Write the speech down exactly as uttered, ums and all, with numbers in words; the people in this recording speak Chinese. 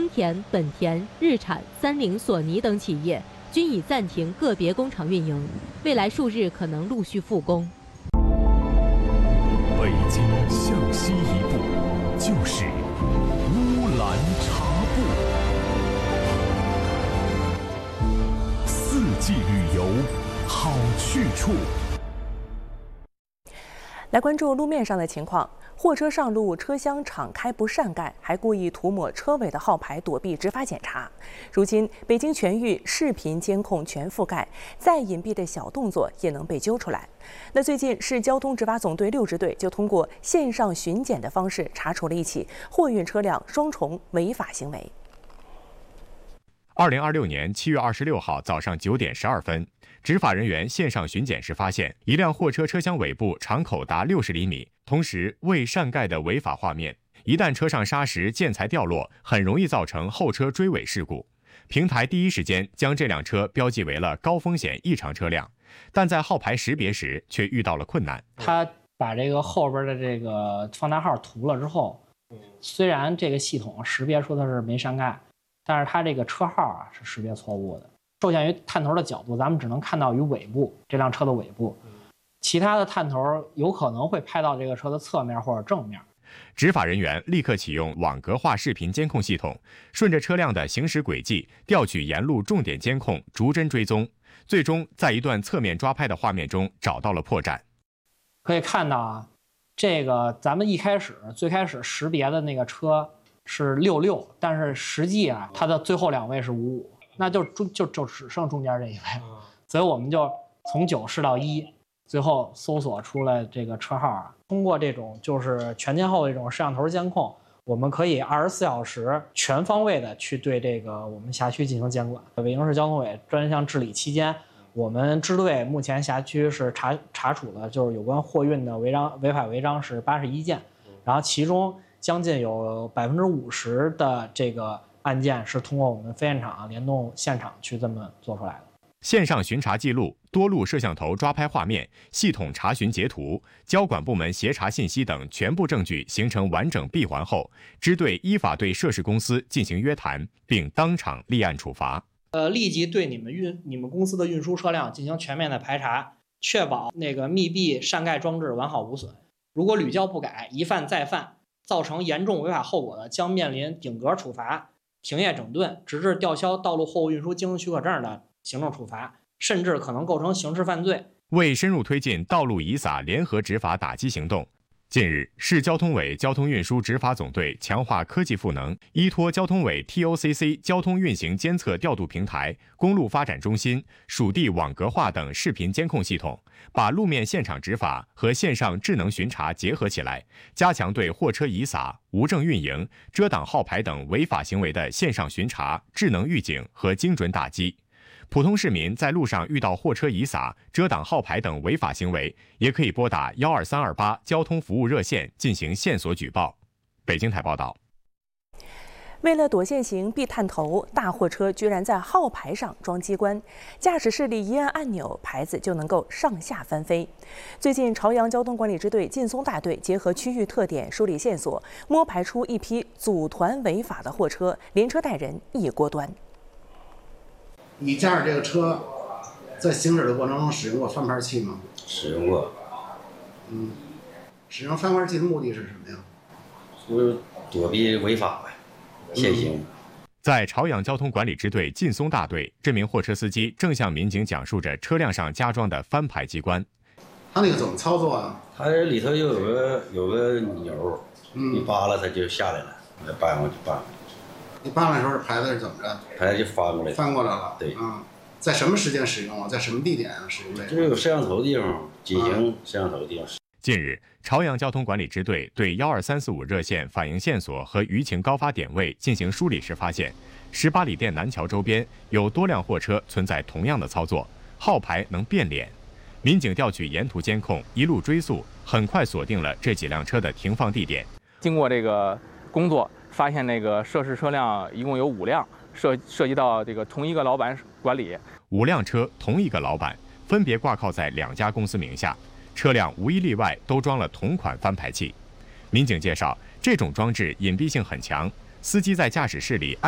丰田、本田、日产、三菱、索尼等企业均已暂停个别工厂运营，未来数日可能陆续复工。 北京向西一步，就是乌兰察布。四季旅游，好去处。 来关注路面上的情况。货车上路，车厢敞开不上盖，还故意涂抹车尾的号牌躲避执法检查。如今，北京全域视频监控全覆盖，再隐蔽的小动作也能被揪出来。那最近，市交通执法总队六支队就通过线上巡检的方式，查处了一起货运车辆双重违法行为。 二零二六年七月二十六号早上九点十二分。执法人员线上巡检时发现，一辆货车车厢尾部敞口达六十厘米，同时未上盖的违法画面。一旦车上砂石、建材掉落，很容易造成后车追尾事故。平台第一时间将这辆车标记为了高风险异常车辆，但在号牌识别时却遇到了困难。 他把这个后边的这个放大号涂了之后，虽然这个系统识别出它是没上盖，但是它这个车号啊是识别错误的。受限于探头的角度，咱们只能看到于尾部这辆车的尾部，其他的探头有可能会拍到这个车的侧面或者正面。 执法人员立刻启用网格化视频监控系统，顺着车辆的行驶轨迹调取沿路重点监控，逐帧追踪，最终在一段侧面抓拍的画面中找到了破绽。 可以看到啊，这个咱们一开始最开始识别的那个车是六六，但是实际啊，它的最后两位是五五。那就中就就只剩中间这一位，所以我们就从九试到一，最后搜索出来这个车号啊。通过这种就是全天候的这种摄像头监控，我们可以二十四小时全方位的去对这个我们辖区进行监管。北京市交通委专项治理期间，我们支队目前辖区是查查处了就是有关货运的违章违法违章是八十一件，然后其中将近有百分之五十的这个案件是通过我们飞现场联动现场去这么做出来的。 线上巡查记录、多路摄像头抓拍画面、系统查询截图、交管部门协查信息等全部证据形成完整闭环后，支队依法对涉事公司进行约谈，并当场立案处罚。 呃，立即对你们运你们公司的运输车辆进行全面的排查，确保那个密闭上盖装置完好无损。如果屡教不改、一犯再犯，造成严重违法后果的，将面临顶格处罚、停业整顿，直至吊销道路货物运输经营许可证的行政处罚，甚至可能构成刑事犯罪。 为深入推进道路以撒联合执法打击行动，近日，市交通委交通运输执法总队强化科技赋能，依托交通委 T O C C 交通运行监测调度平台、公路发展中心、属地网格化等视频监控系统，把路面现场执法和线上智能巡查结合起来，加强对货车以撒、无证运营、遮挡号牌等违法行为的线上巡查、智能预警和精准打击。普通市民在路上遇到货车以撒、遮挡号牌等违法行为，也可以拨打幺二三二八交通服务热线进行线索举报。北京台报道。 为了躲限行、避探头，大货车居然在号牌上装机关，驾驶室里一按按钮，牌子就能够上下翻飞。最近，朝阳交通管理支队劲松大队结合区域特点，梳理线索，摸排出一批组团违法的货车，连车带人一锅端。 你驾驶这个车，在行驶的过程中使用过翻牌器吗？ 使用过。 嗯，使用翻牌器的目的是什么呀？ 就是躲避违法呗，限行。 嗯在朝阳交通管理支队劲松大队，这名货车司机正向民警讲述着车辆上加装的翻牌机关。 他那个怎么操作啊？ 他这里头有个有个钮， 嗯， 你扒拉它就下来了，再扳过去扳。 你扒拉的时候牌子是怎么着？ 牌子就翻过来。 翻过来了。 对。 啊、嗯，在什么时间使用啊？在什么地点啊？使用这个？ 就是有摄像头的地方进行摄像头的地方。 近日，朝阳交通管理支队对幺二三四五热线反映线索和舆情高发点位进行梳理时发现，十八里店南桥周边有多辆货车存在同样的操作，号牌能变脸。民警调取沿途监控，一路追溯，很快锁定了这几辆车的停放地点。 经过这个工作，发现那个涉事车辆一共有五辆，涉涉及到这个同一个老板管理。 五辆车同一个老板，分别挂靠在两家公司名下。车辆无一例外都装了同款翻牌器。民警介绍，这种装置隐蔽性很强，司机在驾驶室里